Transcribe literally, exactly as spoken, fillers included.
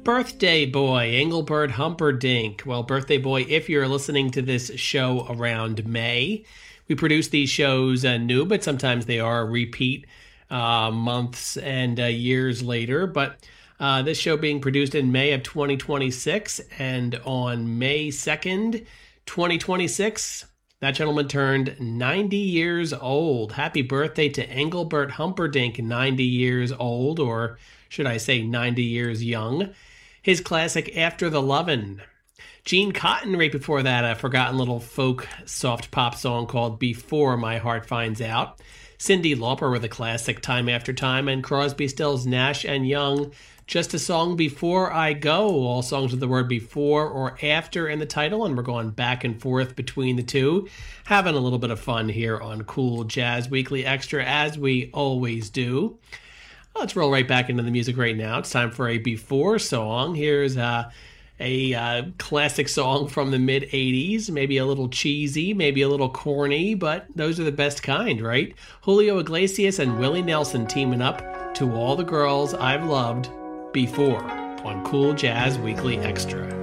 birthday boy, Engelbert Humperdinck. Well, birthday boy, if you're listening to this show around May, we produce these shows uh, new, but sometimes they are repeat uh, months and uh, years later. But uh, this show being produced in May of twenty twenty-six, and on May second, twenty twenty-six, that gentleman turned ninety years old. Happy birthday to Engelbert Humperdinck, ninety years old, or should I say ninety years young. His classic After the Lovin'. Gene Cotton right before that, a forgotten little folk soft pop song called Before My Heart Finds Out. Cyndi Lauper with a classic Time After Time, and Crosby, Stills, Nash and Young, Just a Song Before I Go. All songs with the word before or after in the title, and we're going back and forth between the two, having a little bit of fun here on Cool Jazz Weekly Extra, as we always do. Let's roll right back into the music right now. It's time for a Before song. Here's uh, a uh, classic song from the mid-eighties, maybe a little cheesy, maybe a little corny, but those are the best kind, right? Julio Iglesias and Willie Nelson teaming up, To All the Girls I've Loved Before, on Cool Jazz Weekly Extra.